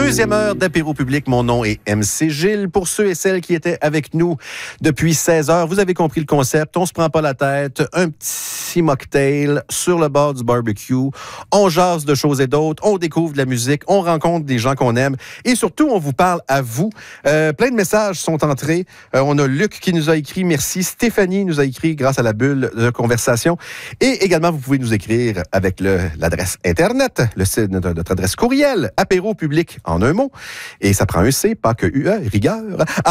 Deuxième heure d'apéro public. Mon nom est MC Gilles. Pour ceux et celles qui étaient avec nous depuis 16 heures, vous avez compris le concept. On se prend pas la tête. Un petit mocktail sur le bord du barbecue. On jase de choses et d'autres. On découvre de la musique. On rencontre des gens qu'on aime. Et surtout, on vous parle à vous. Plein de messages sont entrés. On a Luc qui nous a écrit. Merci. Stéphanie nous a écrit grâce à la bulle de conversation. Et également, vous pouvez nous écrire avec l'adresse Internet, notre adresse courriel, apéro public en un mot. Et ça prend un C, pas que UE, rigueur,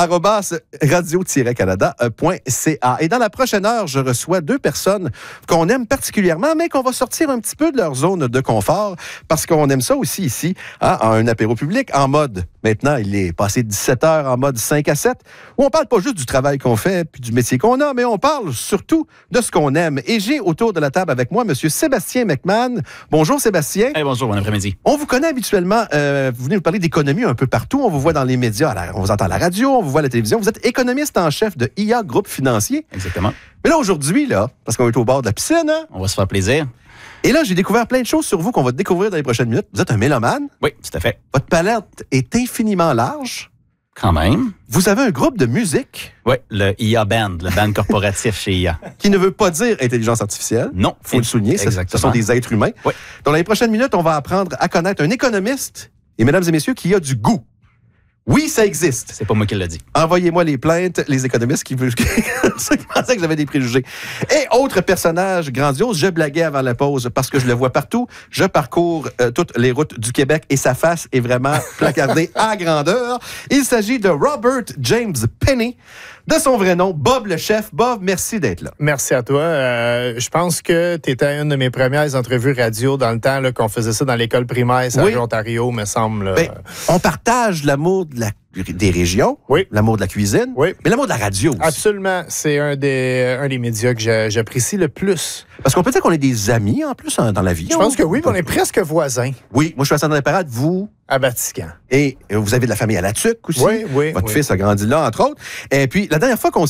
@radio-canada.ca. Et dans la prochaine heure, je reçois deux personnes qu'on aime particulièrement, mais qu'on va sortir un petit peu de leur zone de confort, parce qu'on aime ça aussi ici, en un apéro public, en mode, maintenant, il est passé 17 heures en mode 5 à 7, où on parle pas juste du travail qu'on fait, puis du métier qu'on a, mais on parle surtout de ce qu'on aime. Et j'ai autour de la table avec moi M. Sébastien McMahon. Bonjour Sébastien. Hey, bonjour, bon après-midi. On vous connaît habituellement, vous venez nous parler d'économie un peu partout, on vous voit dans les médias, on vous entend à la radio, on vous voit à la télévision, vous êtes économiste en chef de IA Groupe Financier. Exactement. Mais là, aujourd'hui, parce qu'on est au bord de la piscine, hein? On va se faire plaisir. Et là, j'ai découvert plein de choses sur vous qu'on va découvrir dans les prochaines minutes. Vous êtes un mélomane. Oui, tout à fait. Votre palette est infiniment large. Quand même. Vous avez un groupe de musique. Oui, le IA Band, le band corporatif chez IA. Qui ne veut pas dire intelligence artificielle. Non. Il faut le souligner, ce sont des êtres humains. Oui. Dans les prochaines minutes, on va apprendre à connaître un économiste, et mesdames et messieurs, qui a du goût. Oui, ça existe. C'est pas moi qui l'ai dit. Envoyez-moi les plaintes, les économistes qui pensaient que j'avais des préjugés. Et autre personnage grandiose, je blaguais avant la pause parce que je le vois partout. Je parcours toutes les routes du Québec et sa face est vraiment placardée à grandeur. Il s'agit de Robert James Penny, de son vrai nom, Bob le chef. Bob, merci d'être là. Merci à toi. Je pense que tu étais une de mes premières entrevues radio dans le temps là, qu'on faisait ça dans l'école primaire, ça, oui. à Ontario, me semble. Ben, on partage l'amour des régions, oui. L'amour de la cuisine, oui. Mais l'amour de la radio aussi. Absolument. C'est un des médias que j'apprécie le plus. Parce qu'on peut dire qu'on est des amis, en plus, dans la vie. Je pense que oui, mais on est presque voisins. Oui, moi, je suis à Saint-André-Parade, vous... À Vatican. Et vous avez de la famille à La Tuque aussi. Oui. Votre fils a grandi là, entre autres. Et puis, une des dernières fois qu'on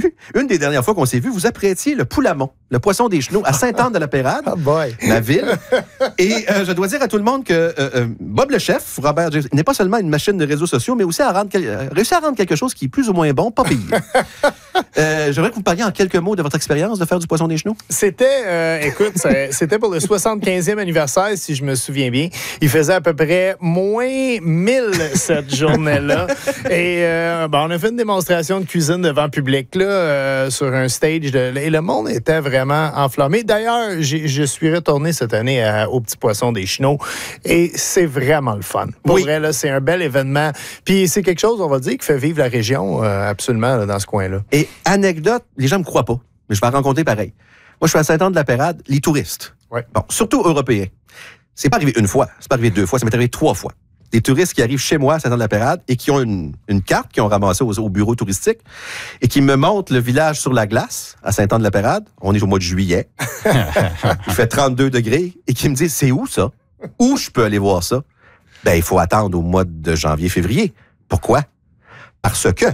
s'est vu, vous apprêtiez le poulamon, le poisson des chenaux, à Sainte-Anne-de-la-Pérade, la ville. Et je dois dire à tout le monde que Bob le chef, Robert James, n'est pas seulement une machine de réseaux sociaux, mais aussi réussi à rendre quelque chose qui est plus ou moins bon, pas payé. J'aimerais que vous me parliez en quelques mots de votre expérience de faire du poisson des chenaux. C'était, c'était pour le 75e anniversaire, si je me souviens bien. Il faisait à peu près moins 1000 cette journée-là. Et on a fait une démonstration de cuisine devant public là, sur un stage. Et le monde était vraiment enflammé. D'ailleurs, je suis retourné cette année au Petit Poisson des Chenaux. Et c'est vraiment le fun. Pour vrai, là, c'est un bel événement. Puis c'est quelque chose, on va dire, qui fait vivre la région absolument là, dans ce coin-là. Et anecdote, les gens me croient pas, mais je vais en rencontrer pareil. Moi, je suis à Sainte-Anne-de-la-Pérade, les touristes. Ouais. Bon, surtout européens. C'est pas arrivé une fois, c'est pas arrivé deux fois, ça m'est arrivé 3 fois. Des touristes qui arrivent chez moi à Sainte-Anne-de-la-Pérade et qui ont une carte qu'ils ont ramassée au bureau touristique et qui me montrent le village sur la glace à Sainte-Anne-de-la-Pérade. On est au mois de juillet. Il fait 32 degrés et qui me disent, c'est où ça? Où je peux aller voir ça? Ben, il faut attendre au mois de janvier-février. Pourquoi? Parce que...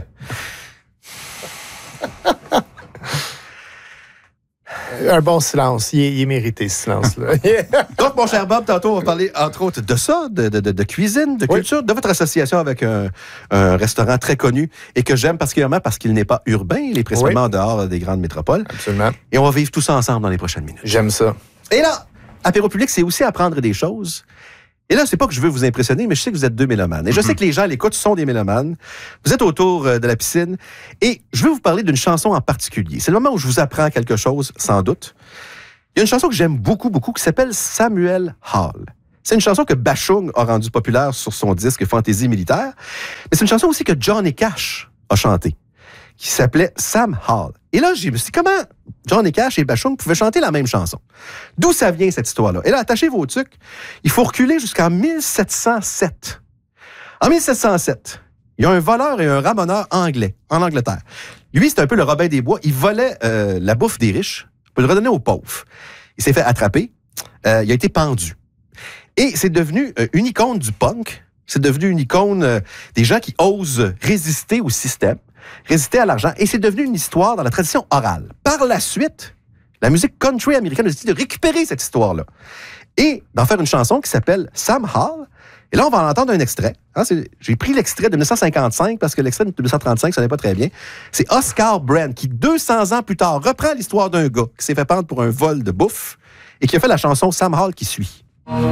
Un bon silence. Il est mérité, ce silence-là. Donc, mon cher Bob, tantôt, on va parler, entre autres, de ça, de cuisine, de culture, de votre association avec un restaurant très connu et que j'aime particulièrement parce qu'il n'est pas urbain, il est principalement en dehors des grandes métropoles. Absolument. Et on va vivre tout ça ensemble dans les prochaines minutes. J'aime ça. Et là, apéro public, c'est aussi apprendre des choses. Et là, c'est pas que je veux vous impressionner, mais je sais que vous êtes deux mélomanes. Et je sais que les gens à l'écoute sont des mélomanes. Vous êtes autour de la piscine. Et je veux vous parler d'une chanson en particulier. C'est le moment où je vous apprends quelque chose, sans doute. Il y a une chanson que j'aime beaucoup, beaucoup, qui s'appelle Samuel Hall. C'est une chanson que Bashung a rendue populaire sur son disque Fantaisie militaire. Mais c'est une chanson aussi que Johnny Cash a chantée, qui s'appelait Sam Hall. Et là, je me suis dit, comment Johnny Cash et Bashung pouvaient chanter la même chanson? D'où ça vient, cette histoire-là? Et là, attachez vos trucs. Il faut reculer jusqu'en 1707. En 1707, il y a un voleur et un ramoneur anglais, en Angleterre. Lui, c'est un peu le Robin des Bois. Il volait la bouffe des riches pour le redonner aux pauvres. Il s'est fait attraper. Il a été pendu. Et c'est devenu une icône du punk. C'est devenu une icône des gens qui osent résister au système, résister à l'argent. Et c'est devenu une histoire dans la tradition orale. Par la suite, la musique country américaine a décidé de récupérer cette histoire-là et d'en faire une chanson qui s'appelle Sam Hall. Et là, on va en entendre un extrait. J'ai pris l'extrait de 1955 parce que l'extrait de 1935, ça n'est pas très bien. C'est Oscar Brand qui, 200 ans plus tard, reprend l'histoire d'un gars qui s'est fait pendre pour un vol de bouffe et qui a fait la chanson Sam Hall qui suit.